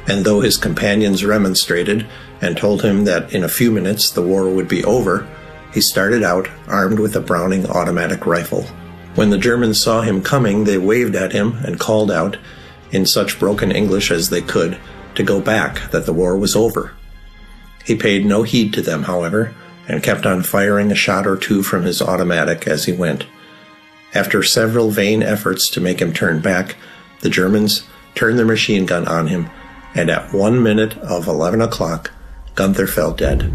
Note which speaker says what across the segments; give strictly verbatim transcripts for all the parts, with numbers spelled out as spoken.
Speaker 1: and though his companions remonstrated and told him that in a few minutes the war would be over, he started out armed with a Browning automatic rifle. When the Germans saw him coming, they waved at him and called out, in such broken English as they could, to go back, that the war was over. He paid no heed to them, however, and kept on firing a shot or two from his automatic as he went. After several vain efforts to make him turn back, the Germans turned their machine gun on him, and at one minute of eleven o'clock, Gunther fell dead.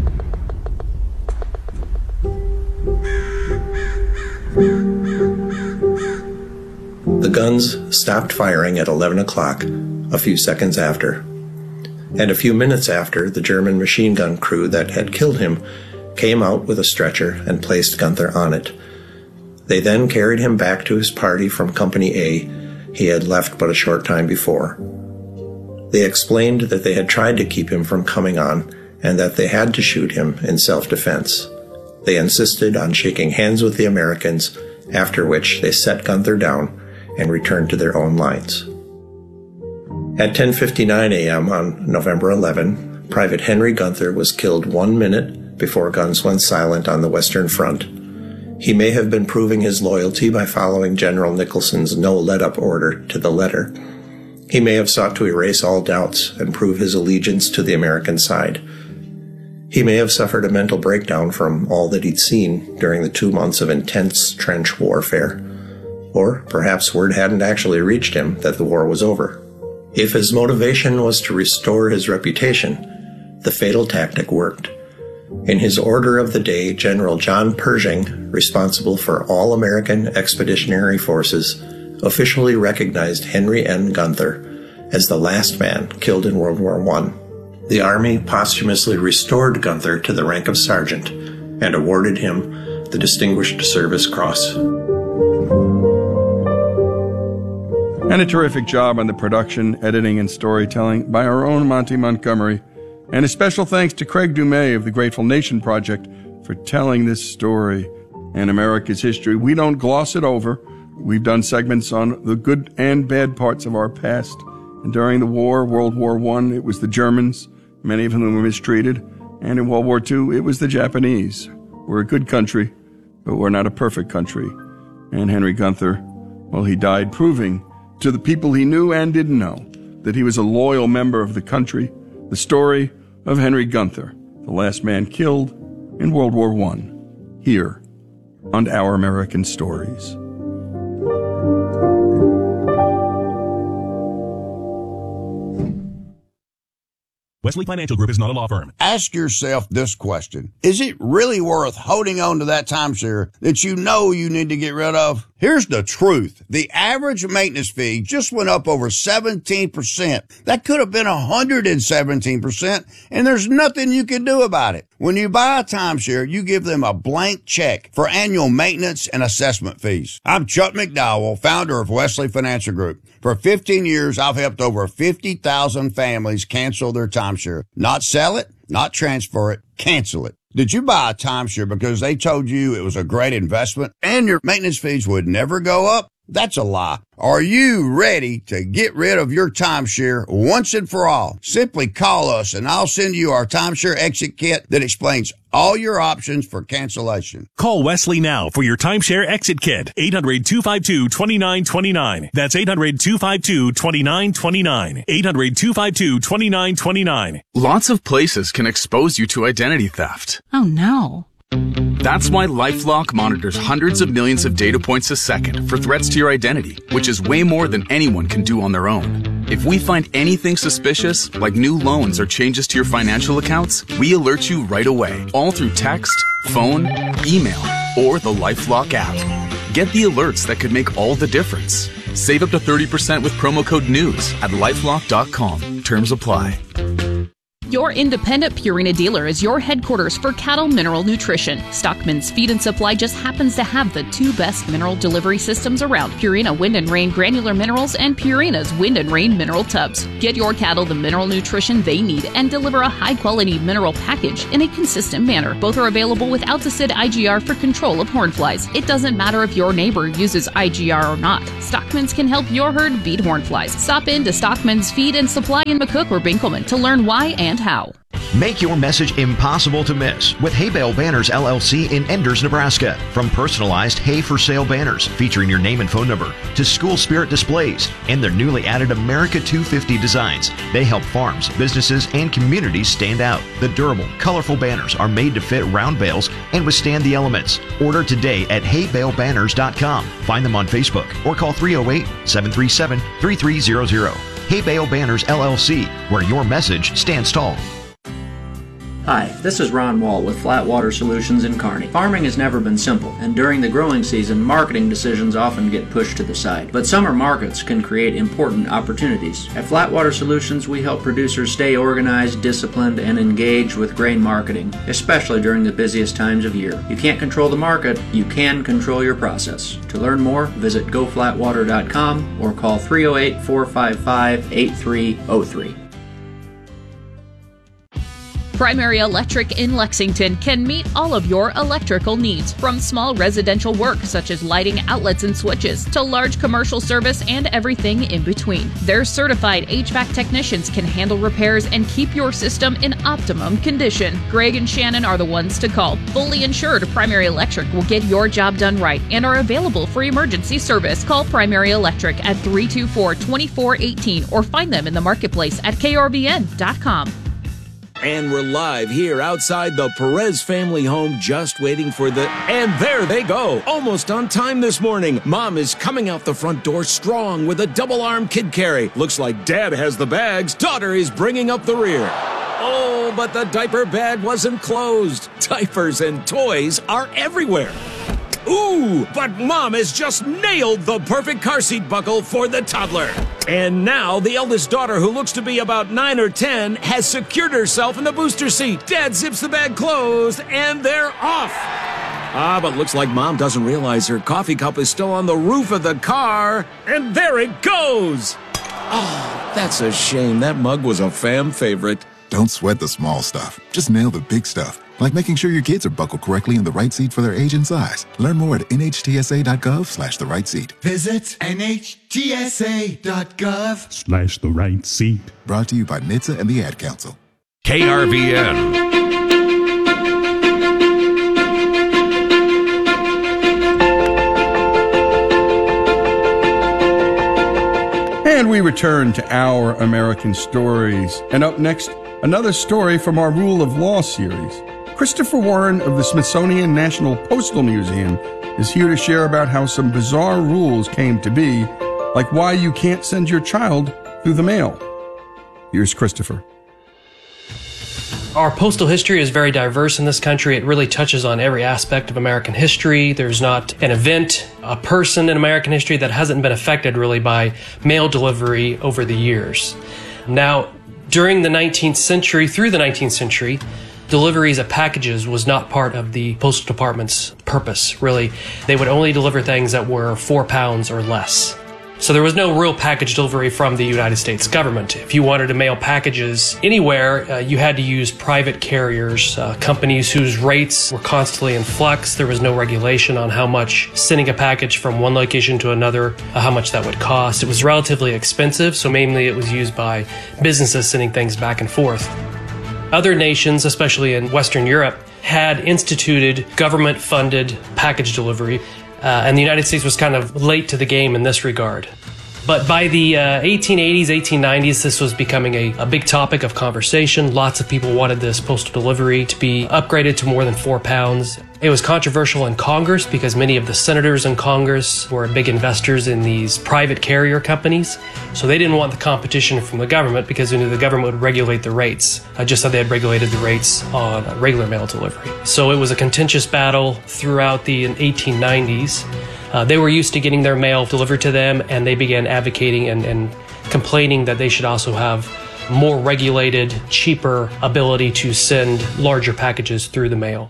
Speaker 1: The guns stopped firing at eleven o'clock, a few seconds after. And a few minutes after, the German machine gun crew that had killed him came out with a stretcher and placed Gunther on it. They then carried him back to his party from Company A he had left but a short time before. They explained that they had tried to keep him from coming on and that they had to shoot him in self-defense. They insisted on shaking hands with the Americans, after which they set Gunther down and returned to their own lines. At ten fifty-nine a.m. on November eleventh, Private Henry Gunther was killed one minute before guns went silent on the Western Front. He may have been proving his loyalty by following General Nicholson's no-let-up order to the letter. He may have sought to erase all doubts and prove his allegiance to the American side. He may have suffered a mental breakdown from all that he'd seen during the two months of intense trench warfare. Or perhaps word hadn't actually reached him that the war was over. If his motivation was to restore his reputation, the fatal tactic worked. In his order of the day, General John Pershing, responsible for all American expeditionary forces, officially recognized Henry N. Gunther as the last man killed in World War One. The Army posthumously restored Gunther to the rank of sergeant and awarded him the Distinguished Service Cross.
Speaker 2: And a terrific job on the production, editing, and storytelling by our own Monty Montgomery. And a special thanks to Craig Dumais of the Grateful Nation Project for telling this story and America's history. We don't gloss it over. We've done segments on the good and bad parts of our past. And during the war, World War One, it was the Germans, many of whom were mistreated. And in World War Two, it was the Japanese. We're a good country, but we're not a perfect country. And Henry Gunther, well, he died proving to the people he knew and didn't know that he was a loyal member of the country. The story of Henry Gunther, the last man killed in World War One, here on Our American Stories.
Speaker 3: Wesley Financial Group is not a law firm.
Speaker 4: Ask yourself this question. Is it really worth holding on to that timeshare that you know you need to get rid of? Here's the truth. The average maintenance fee just went up over seventeen percent. That could have been one hundred seventeen percent, and there's nothing you can do about it. When you buy a timeshare, you give them a blank check for annual maintenance and assessment fees. I'm Chuck McDowell, founder of Wesley Financial Group. For fifteen years, I've helped over fifty thousand families cancel their timeshare. Not sell it, not transfer it, cancel it. Did you buy a timeshare because they told you it was a great investment and your maintenance fees would never go up? That's a lie. Are you ready to get rid of your timeshare once and for all? Simply call us and I'll send you our timeshare exit kit that explains all your options for cancellation.
Speaker 3: Call Wesley now for your timeshare exit kit. eight hundred, two five two, two nine two nine. That's eight hundred, two five two, two nine two nine. eight hundred, two five two, two nine two nine.
Speaker 5: Lots of places can expose you to identity theft.
Speaker 6: Oh no.
Speaker 5: That's why LifeLock monitors hundreds of millions of data points a second for threats to your identity, which is way more than anyone can do on their own. If we find anything suspicious, like new loans or changes to your financial accounts, we alert you right away, all through text, phone, email, or the LifeLock app. Get the alerts that could make all the difference. Save up to thirty percent with promo code NEWS at lifelock dot com. Terms apply.
Speaker 6: Your independent Purina dealer is your headquarters for cattle mineral nutrition. Stockman's Feed and Supply just happens to have the two best mineral delivery systems around: Purina Wind and Rain granular minerals and Purina's Wind and Rain mineral tubs. Get your cattle the mineral nutrition they need and deliver a high-quality mineral package in a consistent manner. Both are available with Alticid I G R for control of horn flies. It doesn't matter if your neighbor uses I G R or not. Stockman's can help your herd beat horn flies. Stop in to Stockman's Feed and Supply in McCook or Binkelman to learn why and how.
Speaker 7: Make your message impossible to miss with Hay Bale Banners L L C in Enders, Nebraska. From personalized hay for sale banners featuring your name and phone number to school spirit displays and their newly added America two fifty designs, they help farms, businesses, and communities stand out. The durable, colorful banners are made to fit round bales and withstand the elements. Order today at hay bale banners dot com. Find them on Facebook or call three oh eight, seven three seven, three three zero zero. Hay Bale Banners L L C, where your message stands tall.
Speaker 8: Hi, this is Ron Wall with Flatwater Solutions in Kearney. Farming has never been simple, and during the growing season, marketing decisions often get pushed to the side. But summer markets can create important opportunities. At Flatwater Solutions, we help producers stay organized, disciplined, and engaged with grain marketing, especially during the busiest times of year. You can't control the market, you can control your process. To learn more, visit go flatwater dot com or call three oh eight, four five five, eight three oh three.
Speaker 6: Primary Electric in Lexington can meet all of your electrical needs, from small residential work such as lighting, outlets, and switches, to large commercial service and everything in between. Their certified H V A C technicians can handle repairs and keep your system in optimum condition. Greg and Shannon are the ones to call. Fully insured, Primary Electric will get your job done right and are available for emergency service. Call Primary Electric at three two four, two four one eight or find them in the marketplace at K R B N dot com.
Speaker 9: And we're live here outside the Perez family home, just waiting for the... And there they go! Almost on time this morning. Mom is coming out the front door strong with a double-arm kid carry. Looks like Dad has the bags. Daughter is bringing up the rear. Oh, but the diaper bag wasn't closed. Diapers and toys are everywhere. Ooh, but Mom has just nailed the perfect car seat buckle for the toddler. And now the eldest daughter, who looks to be about nine or ten, has secured herself in the booster seat. Dad zips the bag closed, and they're off. Ah, but looks like Mom doesn't realize her coffee cup is still on the roof of the car. And there it goes. Oh, that's a shame. That mug was a fam favorite.
Speaker 10: Don't sweat the small stuff. Just nail the big stuff. Like making sure your kids are buckled correctly in the right seat for their age and size. Learn more at N H T S A dot gov slash the right seat.
Speaker 11: Visit N H T S A dot gov
Speaker 12: slash the right seat.
Speaker 10: Brought to you by N H T S A and the Ad Council.
Speaker 13: K R V N.
Speaker 2: And we return to Our American Stories. And up next, another story from our Rule of Law series. Christopher Warren of the Smithsonian National Postal Museum is here to share about how some bizarre rules came to be, like why you can't send your child through the mail. Here's Christopher.
Speaker 14: Our postal history is very diverse in this country. It really touches on every aspect of American history. There's not an event, a person in American history that hasn't been affected really by mail delivery over the years. Now, during the nineteenth century, through the nineteenth century, deliveries of packages was not part of the Postal Department's purpose, really. They would only deliver things that were four pounds or less. So there was no real package delivery from the United States government. If you wanted to mail packages anywhere, uh, you had to use private carriers, uh, companies whose rates were constantly in flux. There was no regulation on how much sending a package from one location to another, uh, how much that would cost. It was relatively expensive, so mainly it was used by businesses sending things back and forth. Other nations, especially in Western Europe, had instituted government-funded package delivery. Uh, and the United States was kind of late to the game in this regard. But by the uh, eighteen eighties, eighteen nineties, this was becoming a, a big topic of conversation. Lots of people wanted this postal delivery to be upgraded to more than four pounds. It was controversial in Congress because many of the senators in Congress were big investors in these private carrier companies. So they didn't want the competition from the government because they knew the government would regulate the rates, uh, just how they had regulated the rates on regular mail delivery. So it was a contentious battle throughout the eighteen nineties. Uh, they were used to getting their mail delivered to them, and they began advocating and, and complaining that they should also have more regulated, cheaper ability to send larger packages through the mail.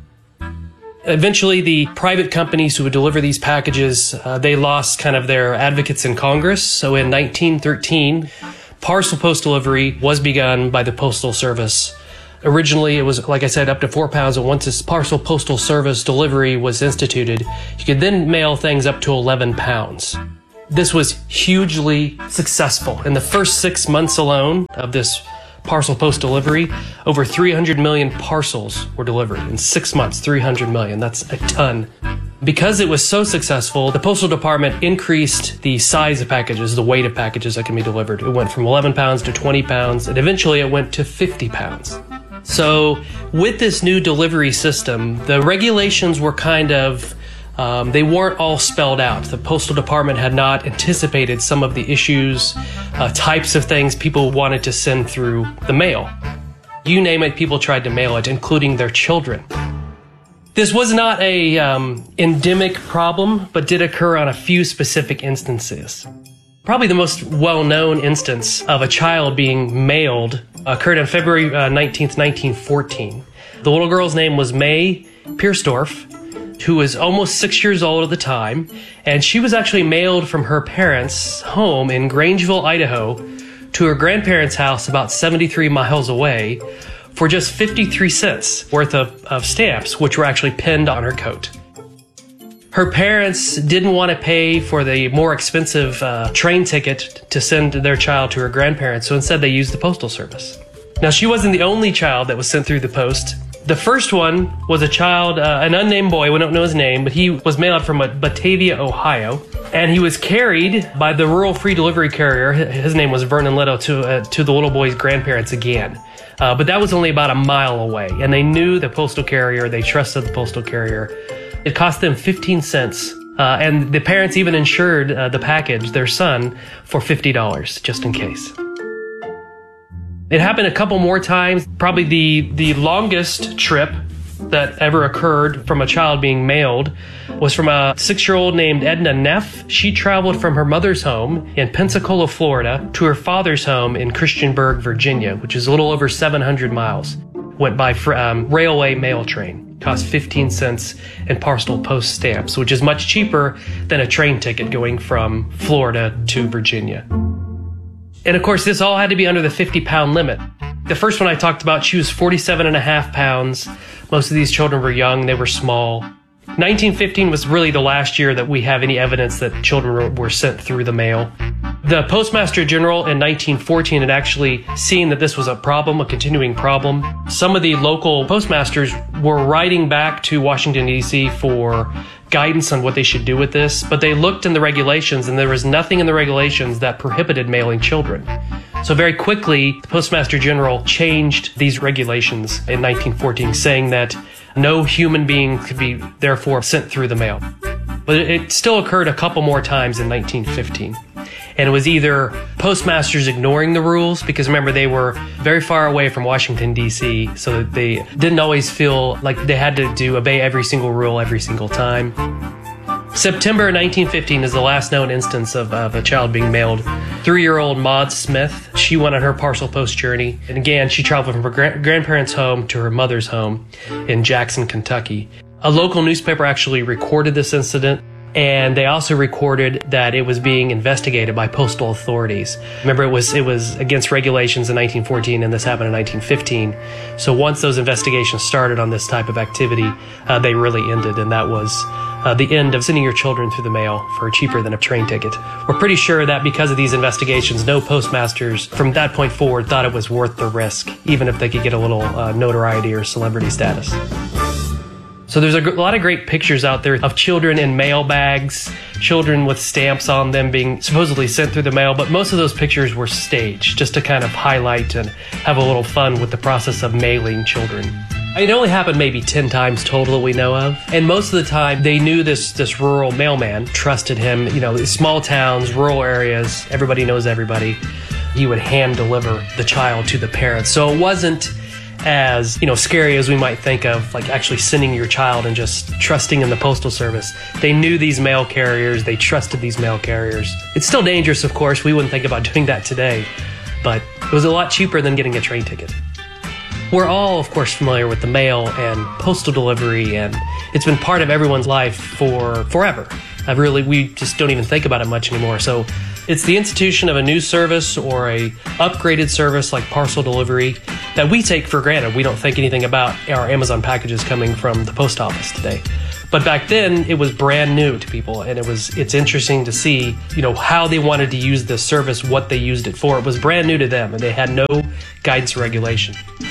Speaker 14: Eventually, the private companies who would deliver these packages, uh, they lost kind of their advocates in Congress. So in nineteen thirteen, parcel post delivery was begun by the Postal Service. Originally, it was, like I said, up to four pounds, and once this parcel postal service delivery was instituted, you could then mail things up to eleven pounds. This was hugely successful. In the first six months alone of this parcel post delivery, over three hundred million parcels were delivered. In six months, three hundred million. That's a ton. Because it was so successful, the Postal Department increased the size of packages, the weight of packages that can be delivered. It went from eleven pounds to twenty pounds, and eventually it went to fifty pounds. So with this new delivery system, the regulations were kind of Um, they weren't all spelled out. The Postal Department had not anticipated some of the issues, uh, types of things people wanted to send through the mail. You name it, people tried to mail it, including their children. This was not a um, endemic problem, but did occur on a few specific instances. Probably the most well-known instance of a child being mailed occurred on February uh, nineteenth, nineteen fourteen. The little girl's name was May Piersdorf, who was almost six years old at the time, and she was actually mailed from her parents' home in Grangeville, Idaho, to her grandparents' house about seventy-three miles away for just fifty-three cents worth of, of stamps, which were actually pinned on her coat. Her parents didn't want to pay for the more expensive uh, train ticket to send their child to her grandparents, so instead they used the Postal Service. Now, she wasn't the only child that was sent through the post. The first one was a child, uh, an unnamed boy, we don't know his name, but he was mailed from Batavia, Ohio, and he was carried by the rural free delivery carrier. His name was Vernon Little, to uh, to the little boy's grandparents again. Uh, but that was only about a mile away, and they knew the postal carrier, they trusted the postal carrier. It cost them fifteen cents, uh, and the parents even insured uh, the package, their son, for fifty dollars, just in case. It happened a couple more times. Probably the, the longest trip that ever occurred from a child being mailed was from a six-year-old named Edna Neff. She traveled from her mother's home in Pensacola, Florida, to her father's home in Christiansburg, Virginia, which is a little over seven hundred miles. Went by um, railway mail train. Cost fifteen cents in parcel post stamps, which is much cheaper than a train ticket going from Florida to Virginia. And of course, this all had to be under the fifty pound limit. The first one I talked about, she was forty-seven and a half pounds. Most of these children were young, they were small. nineteen fifteen was really the last year that we have any evidence that children were sent through the mail. The Postmaster General in nineteen fourteen had actually seen that this was a problem, a continuing problem. Some of the local postmasters were writing back to Washington, D C for guidance on what they should do with this, but they looked in the regulations and there was nothing in the regulations that prohibited mailing children. So very quickly, the Postmaster General changed these regulations in nineteen fourteen, saying that no human being could be therefore sent through the mail. But it still occurred a couple more times in nineteen fifteen. And it was either postmasters ignoring the rules, because remember, they were very far away from Washington, D C, so that they didn't always feel like they had to do obey every single rule every single time. September nineteen fifteen is the last known instance of, of a child being mailed. Three-year-old Maud Smith, she went on her parcel post journey. And again, she traveled from her gra- grandparents' home to her mother's home in Jackson, Kentucky. A local newspaper actually recorded this incident, and they also recorded that it was being investigated by postal authorities. Remember, it was it was against regulations in nineteen fourteen, and this happened in nineteen fifteen. So once those investigations started on this type of activity, uh, they really ended, and that was uh, the end of sending your children through the mail for cheaper than a train ticket. We're pretty sure that because of these investigations, no postmasters from that point forward thought it was worth the risk, even if they could get a little uh, notoriety or celebrity status. So there's a lot of great pictures out there of children in mail bags, children with stamps on them being supposedly sent through the mail, but most of those pictures were staged just to kind of highlight and have a little fun with the process of mailing children. It only happened maybe ten times total that we know of, and most of the time they knew this this rural mailman, trusted him. You know, small towns, rural areas, everybody knows everybody. He would hand deliver the child to the parents, so it wasn't as, you know, scary as we might think of, like actually sending your child and just trusting in the postal service. They knew these mail carriers, they trusted these mail carriers. It's still dangerous, of course. We wouldn't think about doing that today, but it was a lot cheaper than getting a train ticket. We're all, of course, familiar with the mail and postal delivery, and it's been part of everyone's life for forever. I really, we just don't even think about it much anymore. So it's the institution of a new service or a upgraded service like parcel delivery that we take for granted. We don't think anything about our Amazon packages coming from the post office today. But back then, it was brand new to people, and it was it's interesting to see, you know, how they wanted to use this service, what they used it for. It was brand new to them, and they had no guidance or regulation.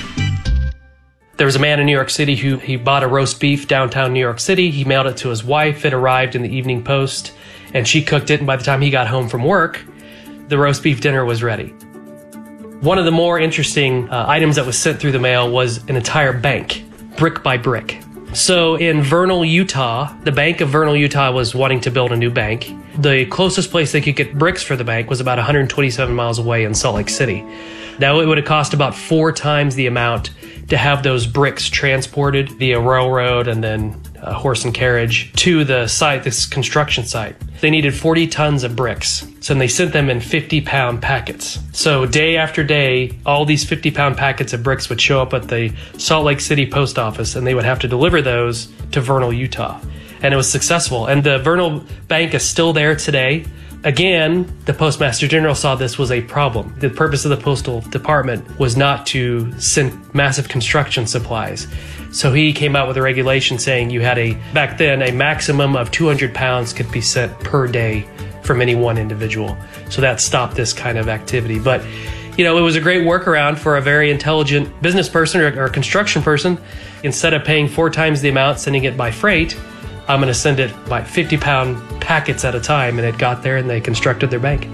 Speaker 14: There was a man in New York City who he bought a roast beef downtown New York City. He mailed it to his wife. It arrived in the Evening Post, and she cooked it. And by the time he got home from work, the roast beef dinner was ready. One of the more interesting uh, items that was sent through the mail was an entire bank, brick by brick. So in Vernal, Utah, the Bank of Vernal, Utah was wanting to build a new bank. The closest place they could get bricks for the bank was about one hundred twenty-seven miles away in Salt Lake City. Now, it would have cost about four times the amount to have those bricks transported via railroad and then uh, horse and carriage to the site, this construction site. They needed forty tons of bricks, so they sent them in fifty pound packets. So day after day, all these fifty pound packets of bricks would show up at the Salt Lake City post office, and they would have to deliver those to Vernal, Utah. And it was successful. And the Vernal Bank is still there today. Again, the Postmaster General saw this was a problem. The purpose of the Postal Department was not to send massive construction supplies. So he came out with a regulation saying you had a, back then, a maximum of two hundred pounds could be sent per day from any one individual. So that stopped this kind of activity. But, you know, it was a great workaround for a very intelligent business person or, or construction person. Instead of paying four times the amount, sending it by freight, I'm going to send it by fifty pound packets at a time. And it got there and they constructed their bank.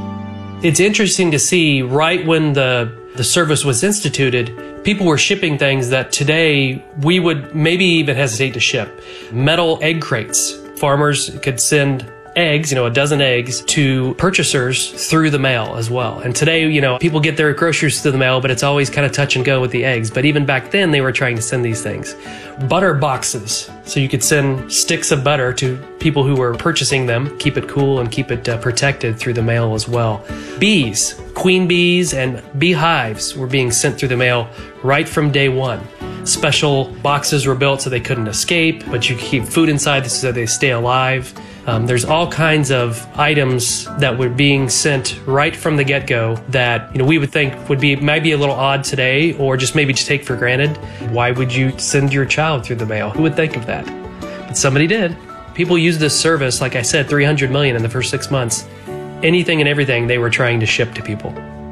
Speaker 14: It's interesting to see right when the, the service was instituted, people were shipping things that today we would maybe even hesitate to ship. Metal egg crates. Farmers could send eggs, you know, a dozen eggs to purchasers through the mail as well. And today, you know, people get their groceries through the mail, but it's always kind of touch and go with the eggs. But even back then, they were trying to send these things. Butter boxes. So you could send sticks of butter to people who were purchasing them, keep it cool and keep it uh, protected through the mail as well. Bees, queen bees and beehives were being sent through the mail right from day one. Special boxes were built so they couldn't escape, but you could keep food inside so they stay alive. Um, there's all kinds of items that were being sent right from the get-go that, you know, we would think would be might be a little odd today or just maybe just take for granted. Why would you send your child through the mail? Who would think of that? But somebody did. People used this service, like I said, three hundred million in the first six months. Anything and everything they were trying to ship to people.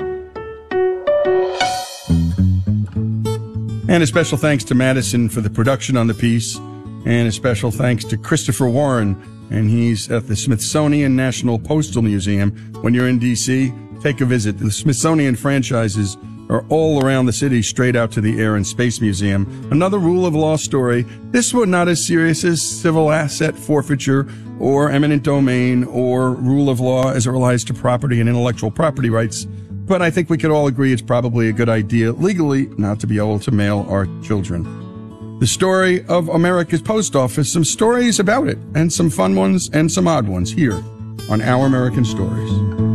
Speaker 2: And a special thanks to Madison for the production on the piece. And a special thanks to Christopher Warren. And he's at the Smithsonian National Postal Museum. When you're in D C, take a visit. The Smithsonian franchises are all around the city, straight out to the Air and Space Museum. Another rule of law story. This one not as serious as civil asset forfeiture or eminent domain or rule of law as it relates to property and intellectual property rights. But I think we could all agree it's probably a good idea legally not to be able to mail our children. The story of America's Post Office, some stories about it, and some fun ones and some odd ones here on Our American Stories.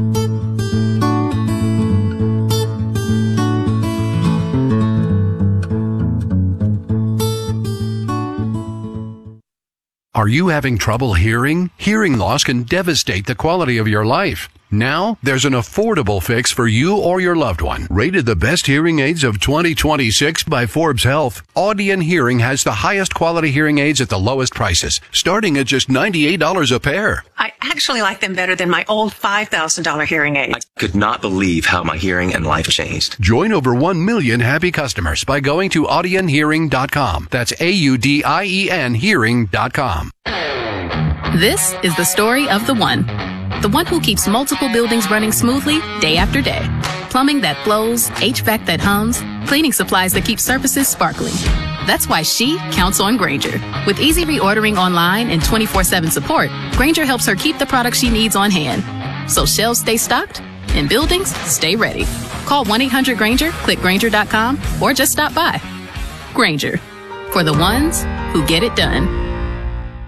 Speaker 12: Are you having trouble hearing? Hearing loss can devastate the quality of your life. Now, there's an affordable fix for you or your loved one. Rated the best hearing aids of twenty twenty-six by Forbes Health, Audion Hearing has the highest quality hearing aids at the lowest prices, starting at just ninety-eight dollars a pair.
Speaker 13: I actually like them better than my old five thousand dollars hearing aids.
Speaker 15: I could not believe how my hearing and life changed.
Speaker 12: Join over one million happy customers by going to audion hearing dot com. That's A U D I E N hearing dot com.
Speaker 6: This is the story of the one. The one who keeps multiple buildings running smoothly day after day. Plumbing that flows, H V A C that hums, cleaning supplies that keep surfaces sparkling. That's why she counts on Grainger. With easy reordering online and twenty-four seven support, Grainger helps her keep the products she needs on hand. So shelves stay stocked and buildings stay ready. Call one eight hundred Grainger, click Grainger dot com, or just stop by. Grainger, for the ones who get it done.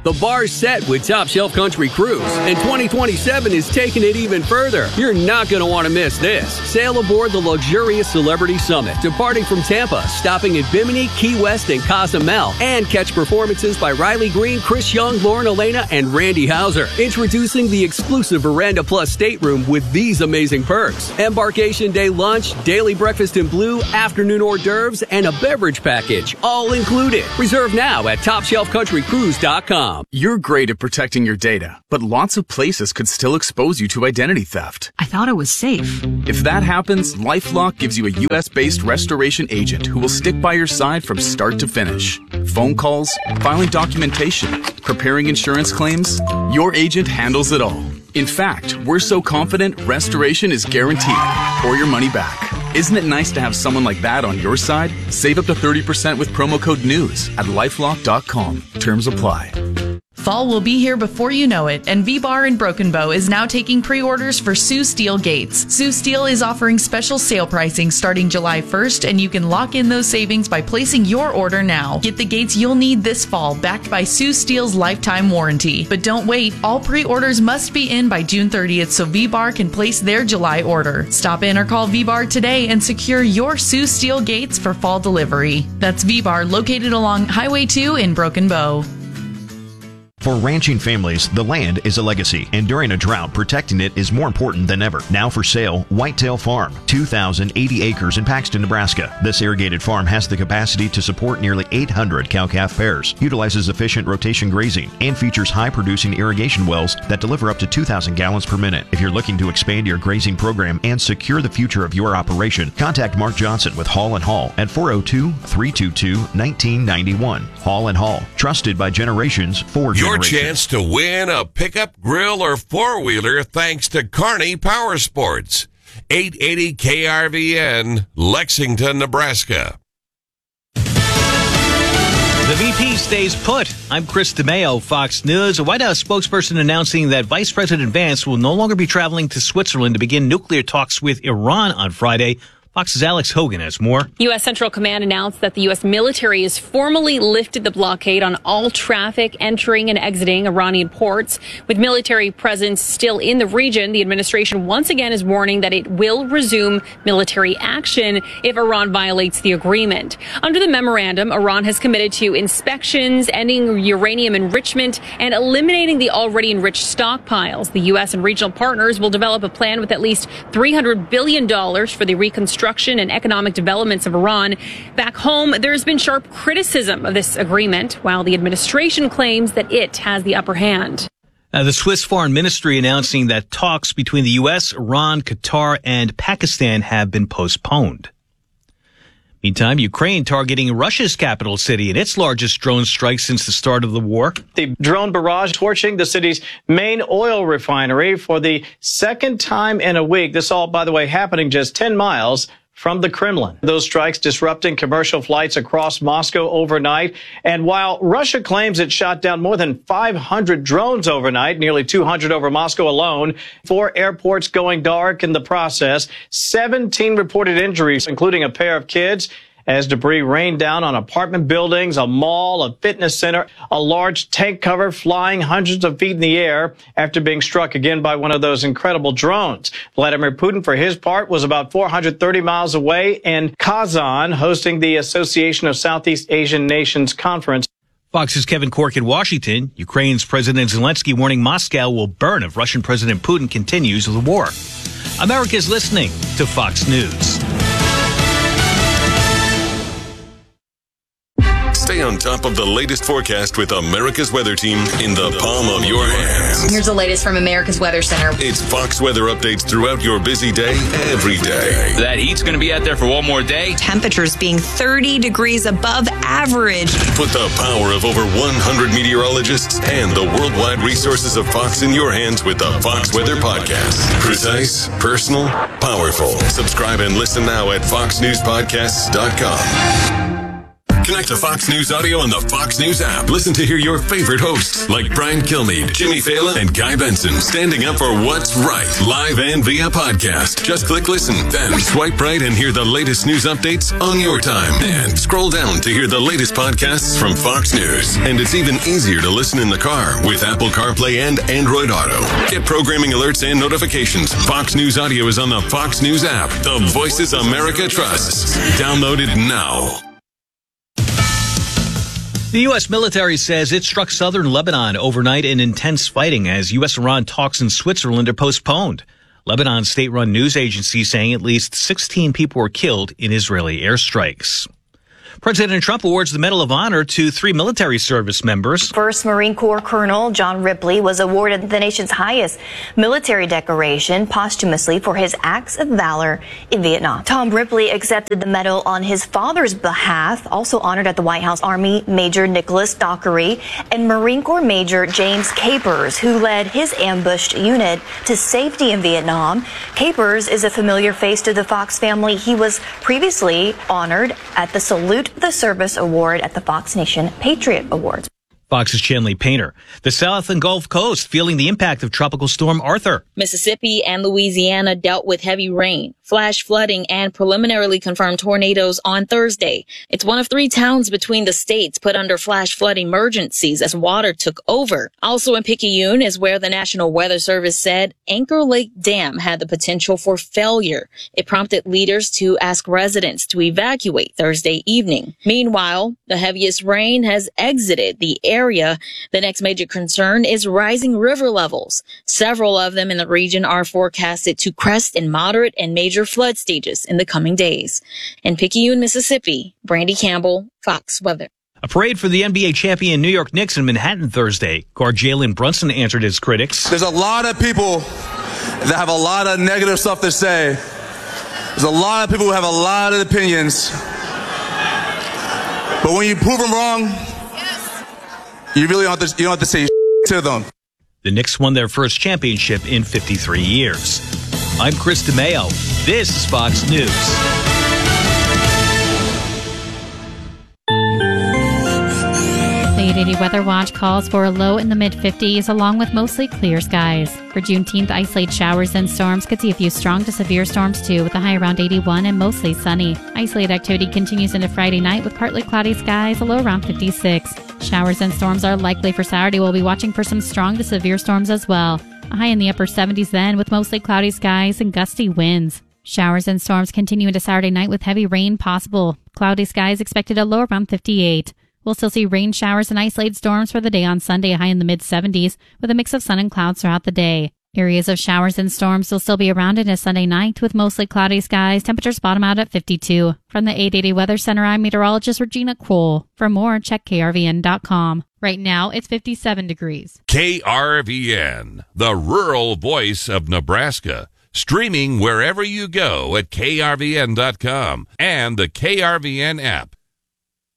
Speaker 16: The bar's set with Top Shelf Country Cruise, and twenty twenty-seven is taking it even further. You're not going to want to miss this. Sail aboard the luxurious Celebrity Summit, departing from Tampa, stopping at Bimini, Key West, and Cozumel, and catch performances by Riley Green, Chris Young, Lauren Elena, and Randy Hauser. Introducing the exclusive Veranda Plus stateroom with these amazing perks. Embarkation day lunch, daily breakfast in blue, afternoon hors d'oeuvres, and a beverage package, all included. Reserve now at top shelf country cruise dot com.
Speaker 5: You're great at protecting your data, but lots of places could still expose you to identity theft.
Speaker 17: I thought it was safe.
Speaker 5: If that happens, LifeLock gives you a U S-based restoration agent who will stick by your side from start to finish. Phone calls, filing documentation, preparing insurance claims, your agent handles it all. In fact, we're so confident restoration is guaranteed or your money back. Isn't it nice to have someone like that on your side? Save up to thirty percent with promo code NEWS at lifelock dot com. Terms apply.
Speaker 18: Fall will be here before you know it, and V-Bar in Broken Bow is now taking pre-orders for Sioux Steel gates. Sioux Steel is offering special sale pricing starting July first, and you can lock in those savings by placing your order now. Get the gates you'll need this fall, backed by Sioux Steel's lifetime warranty. But don't wait, all pre-orders must be in by June thirtieth so V-Bar can place their July order. Stop in or call V-Bar today and secure your Sioux Steel gates for fall delivery. That's V-Bar, located along Highway two in Broken Bow.
Speaker 7: For ranching families, the land is a legacy, and during a drought, protecting it is more important than ever. Now for sale, Whitetail Farm, two thousand eighty acres in Paxton, Nebraska. This irrigated farm has the capacity to support nearly eight hundred cow-calf pairs, utilizes efficient rotation grazing, and features high-producing irrigation wells that deliver up to two thousand gallons per minute. If you're looking to expand your grazing program and secure the future of your operation, contact Mark Johnson with Hall and Hall at four oh two, three two two, one nine nine one. Hall and Hall, trusted by generations for generations.
Speaker 19: Your chance to win a pickup, grill, or four-wheeler thanks to Kearney Power Sports. eight eighty K R V N, Lexington, Nebraska.
Speaker 20: The V P stays put. I'm Chris DeMeo, Fox News. A White House spokesperson announcing that Vice President Vance will no longer be traveling to Switzerland to begin nuclear talks with Iran on Friday. Fox's Alex Hogan has more.
Speaker 21: U S. Central Command announced that the U S military has formally lifted the blockade on all traffic entering and exiting Iranian ports. With military presence still in the region, the administration once again is warning that it will resume military action if Iran violates the agreement. Under the memorandum, Iran has committed to inspections, ending uranium enrichment, and eliminating the already enriched stockpiles. The U S and regional partners will develop a plan with at least three hundred billion dollars for the reconstruction and economic developments of Iran. Back home, there's been sharp criticism of this agreement, while the administration claims that it has the upper hand.
Speaker 20: Uh, the Swiss Foreign Ministry announcing that talks between the U S, Iran, Qatar, and Pakistan have been postponed. Meantime, Ukraine targeting Russia's capital city in its largest drone strike since the start of the war.
Speaker 22: The drone barrage torching the city's main oil refinery for the second time in a week. This all, by the way, happening just ten miles from the Kremlin. Those strikes disrupting commercial flights across Moscow overnight. And while Russia claims it shot down more than five hundred drones overnight, nearly two hundred over Moscow alone, four airports going dark in the process, seventeen reported injuries, including a pair of kids, as debris rained down on apartment buildings, a mall, a fitness center, a large tank cover flying hundreds of feet in the air after being struck again by one of those incredible drones. Vladimir Putin, for his part, was about four hundred thirty miles away in Kazan, hosting the Association of Southeast Asian Nations conference.
Speaker 20: Fox's Kevin Cork in Washington. Ukraine's President Zelensky warning Moscow will burn if Russian President Putin continues the war. America's listening to Fox News.
Speaker 23: Stay on top of the latest forecast with America's Weather Team in the palm of your hands.
Speaker 24: Here's the latest from America's Weather Center.
Speaker 23: It's Fox weather updates throughout your busy day, every day.
Speaker 25: That heat's going to be out there for one more day.
Speaker 24: Temperatures being thirty degrees above average.
Speaker 23: Put the power of over one hundred meteorologists and the worldwide resources of Fox in your hands with the Fox Weather Podcast. Precise, personal, powerful. Subscribe and listen now at fox news podcasts dot com. Connect to Fox News Audio on the Fox News app. Listen to hear your favorite hosts like Brian Kilmeade, Jimmy Fallon, and Guy Benson standing up for what's right, live and via podcast. Just click listen, then swipe right and hear the latest news updates on your time. And scroll down to hear the latest podcasts from Fox News. And it's even easier to listen in the car with Apple CarPlay and Android Auto. Get programming alerts and notifications. Fox News Audio is on the Fox News app. The voices America trusts. Download it now.
Speaker 20: The U S military says it struck southern Lebanon overnight in intense fighting as U S-Iran talks in Switzerland are postponed. Lebanon's state-run news agency saying at least sixteen people were killed in Israeli airstrikes. President Trump awards the Medal of Honor to three military service members.
Speaker 1: First Marine Corps Colonel John Ripley was awarded the nation's highest military decoration posthumously for his acts of valor in Vietnam. Tom Ripley accepted the medal on his father's behalf. Also honored at the White House, Army Major Nicholas Dockery and Marine Corps Major James Capers, who led his ambushed unit to safety in Vietnam. Capers is a familiar face to the Fox family. He was previously honored at the Salute the Service Award at the Fox Nation Patriot Awards.
Speaker 20: Fox's Chanley Painter. The South and Gulf Coast feeling the impact of Tropical Storm Arthur.
Speaker 3: Mississippi and Louisiana dealt with heavy rain, flash flooding, and preliminarily confirmed tornadoes on Thursday. It's one of three towns between the states put under flash flood emergencies as water took over. Also in Picayune is where the National Weather Service said Anchor Lake Dam had the potential for failure. It prompted leaders to ask residents to evacuate Thursday evening. Meanwhile, the heaviest rain has exited the area. Area. The next major concern is rising river levels. Several of them in the region are forecasted to crest in moderate and major flood stages in the coming days. In Picayune, Mississippi, Brandy Campbell, Fox Weather.
Speaker 20: A parade for the N B A champion New York Knicks in Manhattan Thursday. Guard Jalen Brunson answered his critics.
Speaker 4: There's a lot of people that have a lot of negative stuff to say. There's a lot of people who have a lot of opinions. But when you prove them wrong, You really don't have to, you don't have to say to them.
Speaker 20: The Knicks won their first championship in fifty-three years. I'm Chris DeMeo. This is Fox News.
Speaker 8: The eight eighty Weather Watch calls for a low in the mid-fifties along with mostly clear skies. For Juneteenth, isolated showers and storms could see a few strong to severe storms too, with a high around eighty-one and mostly sunny. Isolated activity continues into Friday night with partly cloudy skies, a low around fifty-six. Showers and storms are likely for Saturday. We'll be watching for some strong to severe storms as well. A high in the upper seventies then with mostly cloudy skies and gusty winds. Showers and storms continue into Saturday night with heavy rain possible. Cloudy skies expected a low around fifty-eight. We'll still see rain showers and isolated storms for the day on Sunday, high in the mid-seventies, with a mix of sun and clouds throughout the day. Areas of showers and storms will still be around into Sunday night, with mostly cloudy skies. Temperatures bottom out at fifty-two. From the eight eighty Weather Center, I'm meteorologist Regina Kroll. For more, check K R V N dot com. Right now, it's fifty-seven degrees.
Speaker 19: K R V N, the rural voice of Nebraska. Streaming wherever you go at K R V N dot com and the K R V N app.